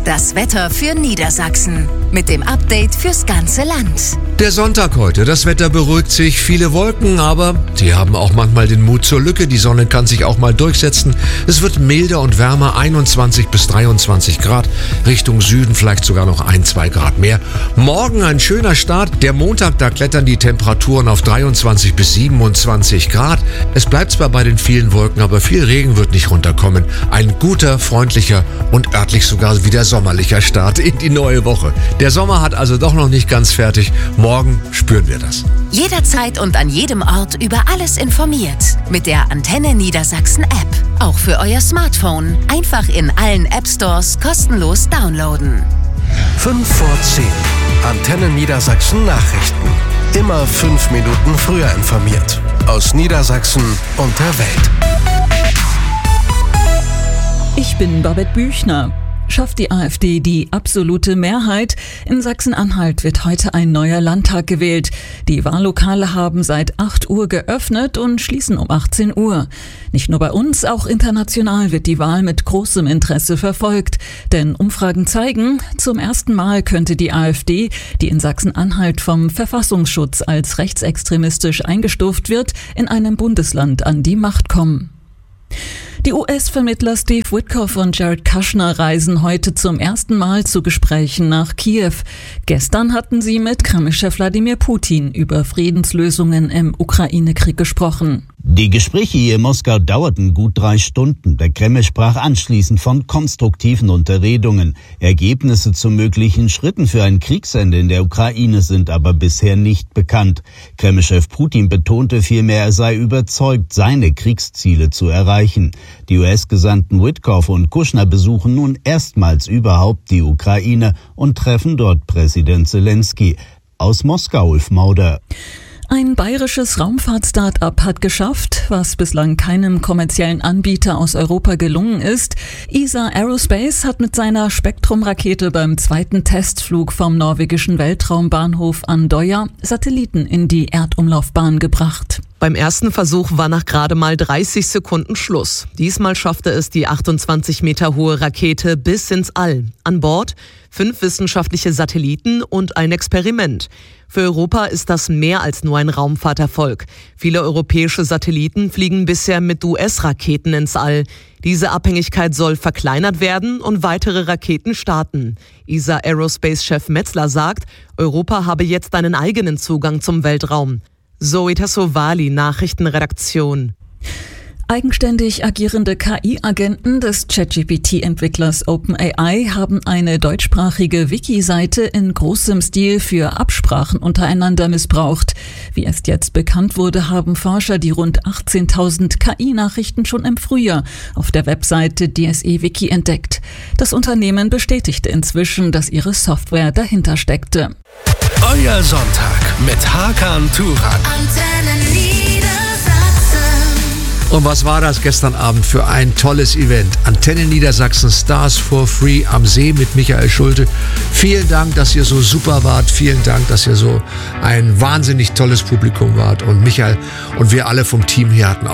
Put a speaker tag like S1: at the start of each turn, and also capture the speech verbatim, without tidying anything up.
S1: Das Wetter für Niedersachsen mit dem Update fürs ganze Land.
S2: Der Sonntag heute. Das Wetter beruhigt sich. Viele Wolken, aber die haben auch manchmal den Mut zur Lücke. Die Sonne kann sich auch mal durchsetzen. Es wird milder und wärmer, einundzwanzig bis dreiundzwanzig Grad. Richtung Süden vielleicht sogar noch ein, zwei Grad mehr. Morgen ein schöner Start. Der Montag, da klettern die Temperaturen auf dreiundzwanzig bis siebenundzwanzig Grad. Es bleibt zwar bei den vielen Wolken, aber viel Regen wird nicht runterkommen. Ein guter, freundlicher und örtlich sogar wieder sommerlicher Start in die neue Woche. Der Sommer hat also doch noch nicht ganz fertig. Morgen spüren wir das.
S1: Jederzeit und an jedem Ort über alles informiert. Mit der Antenne Niedersachsen App. Auch für euer Smartphone. Einfach in allen App Stores kostenlos downloaden.
S3: fünf vor zehn. Antenne Niedersachsen Nachrichten. Immer fünf Minuten früher informiert. Aus Niedersachsen und der Welt.
S4: Ich bin Babette Büchner. Schafft die AfD die absolute Mehrheit? In Sachsen-Anhalt wird heute ein neuer Landtag gewählt. Die Wahllokale haben seit acht Uhr geöffnet und schließen um achtzehn Uhr. Nicht nur bei uns, auch international wird die Wahl mit großem Interesse verfolgt. Denn Umfragen zeigen, zum ersten Mal könnte die AfD, die in Sachsen-Anhalt vom Verfassungsschutz als rechtsextremistisch eingestuft wird, in einem Bundesland an die Macht kommen. Die U S-Vermittler Steve Witkoff und Jared Kushner reisen heute zum ersten Mal zu Gesprächen nach Kiew. Gestern hatten sie mit Kreml-Chef Wladimir Putin über Friedenslösungen im Ukraine-Krieg gesprochen.
S5: Die Gespräche hier in Moskau dauerten gut drei Stunden. Der Kreml sprach anschließend von konstruktiven Unterredungen. Ergebnisse zu möglichen Schritten für ein Kriegsende in der Ukraine sind aber bisher nicht bekannt. Kreml-Chef Putin betonte vielmehr, er sei überzeugt, seine Kriegsziele zu erreichen. Die U S-Gesandten Witkoff und Kushner besuchen nun erstmals überhaupt die Ukraine und treffen dort Präsident Zelensky. Aus Moskau, Ulf Mauder.
S4: Ein bayerisches Raumfahrt-Start-up hat geschafft, was bislang keinem kommerziellen Anbieter aus Europa gelungen ist. E S A Aerospace hat mit seiner Spektrum-Rakete beim zweiten Testflug vom norwegischen Weltraumbahnhof Andøya Satelliten in die Erdumlaufbahn gebracht.
S6: Beim ersten Versuch war nach gerade mal dreißig Sekunden Schluss. Diesmal schaffte es die achtundzwanzig Meter hohe Rakete bis ins All. An Bord fünf wissenschaftliche Satelliten und ein Experiment. Für Europa ist das mehr als nur ein Raumfahrterfolg. Viele europäische Satelliten fliegen bisher mit U S-Raketen ins All. Diese Abhängigkeit soll verkleinert werden und weitere Raketen starten. E S A Aerospace-Chef Metzler sagt, Europa habe jetzt einen eigenen Zugang zum Weltraum. Zoe Tassovali, Nachrichtenredaktion.
S4: Eigenständig agierende K I-Agenten des ChatGPT-Entwicklers OpenAI haben eine deutschsprachige Wiki-Seite in großem Stil für Absprachen untereinander missbraucht. Wie erst jetzt bekannt wurde, haben Forscher die rund achtzehntausend K I-Nachrichten schon im Frühjahr auf der Webseite D S E Wiki entdeckt. Das Unternehmen bestätigte inzwischen, dass ihre Software dahinter steckte.
S3: Euer Sonntag mit Hakan Turan.
S2: Und was war das gestern Abend für ein tolles Event? Antenne Niedersachsen Stars for Free am See mit Michael Schulte. Vielen Dank, dass ihr so super wart. Vielen Dank, dass ihr so ein wahnsinnig tolles Publikum wart. Und Michael und wir alle vom Team hier hatten auch